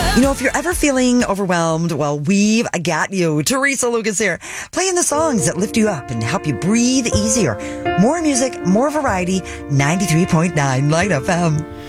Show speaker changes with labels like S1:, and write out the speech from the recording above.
S1: You know, if you're ever feeling overwhelmed, well, we've got you. Teresa Lucas here, playing the songs that lift you up and help you breathe easier. More music, more variety, 93.9 Light FM.